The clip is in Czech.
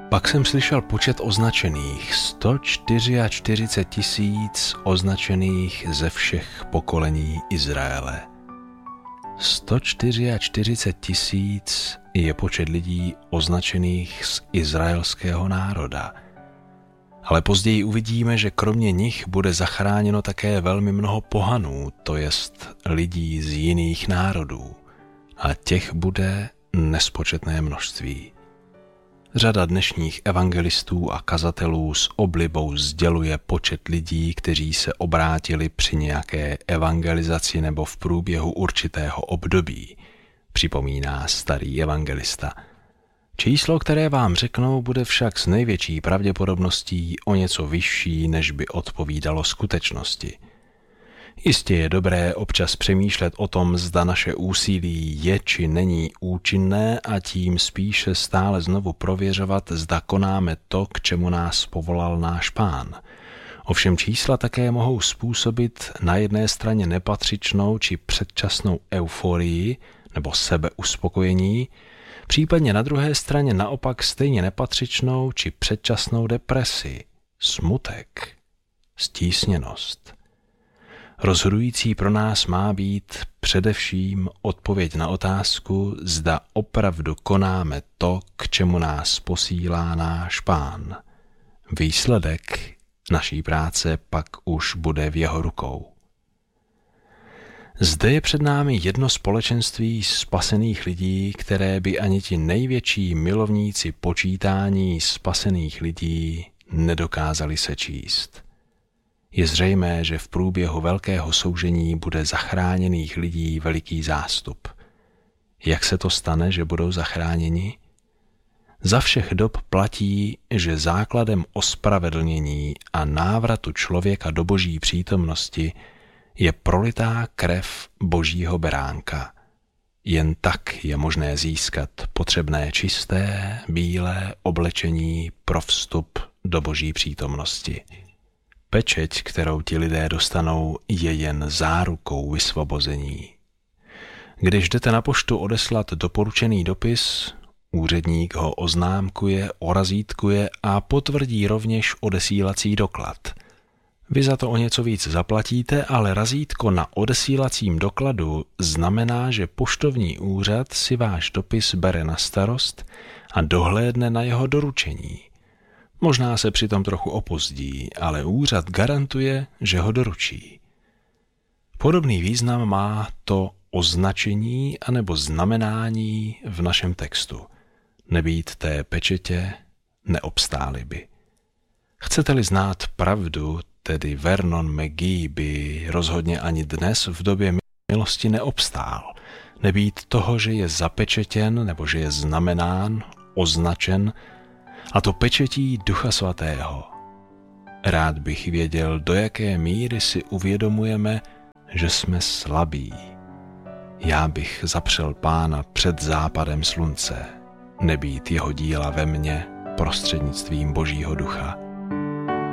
Pak jsem slyšel počet označených, 144 000 označených ze všech pokolení Izraele. 144 000 je počet lidí označených z izraelského národa. Ale později uvidíme, že kromě nich bude zachráněno také velmi mnoho pohanů, to jest lidí z jiných národů. A těch bude nespočetné množství. Řada dnešních evangelistů a kazatelů s oblibou sděluje počet lidí, kteří se obrátili při nějaké evangelizaci nebo v průběhu určitého období, připomíná starý evangelista. Číslo, které vám řeknou, bude však s největší pravděpodobností o něco vyšší, než by odpovídalo skutečnosti. Jistě je dobré občas přemýšlet o tom, zda naše úsilí je či není účinné a tím spíše stále znovu prověřovat, zda konáme to, k čemu nás povolal náš Pán. Ovšem čísla také mohou způsobit na jedné straně nepatřičnou či předčasnou euforii nebo sebeuspokojení, případně na druhé straně naopak stejně nepatřičnou či předčasnou depresi, smutek, stísněnost. Rozhodující pro nás má být především odpověď na otázku, zda opravdu konáme to, k čemu nás posílá náš Pán. Výsledek naší práce pak už bude v jeho rukou. Zde je před námi jedno společenství spasených lidí, které by ani ti největší milovníci počítání spasených lidí nedokázali sečíst. Je zřejmé, že v průběhu velkého soužení bude zachráněných lidí veliký zástup. Jak se to stane, že budou zachráněni? Za všech dob platí, že základem ospravedlnění a návratu člověka do Boží přítomnosti je prolitá krev Božího beránka. Jen tak je možné získat potřebné čisté, bílé oblečení pro vstup do Boží přítomnosti. Pečeť, kterou ti lidé dostanou, je jen zárukou vysvobození. Když jdete na poštu odeslat doporučený dopis, úředník ho oznámkuje, orazítkuje a potvrdí rovněž odesílací doklad. Vy za to o něco víc zaplatíte, ale razítko na odesílacím dokladu znamená, že poštovní úřad si váš dopis bere na starost a dohlédne na jeho doručení. Možná se přitom trochu opozdí, ale úřad garantuje, že ho doručí. Podobný význam má to označení anebo znamenání v našem textu. Nebýt té pečetě, neobstáli by. Chcete-li znát pravdu, tedy Vernon McGee by rozhodně ani dnes v době milosti neobstál. Nebýt toho, že je zapečetěn nebo že je znamenán, označen, a to pečetí Ducha Svatého. Rád bych věděl, do jaké míry si uvědomujeme, že jsme slabí. Já bych zapřel Pána před západem slunce, nebýt jeho díla ve mně prostřednictvím Božího Ducha.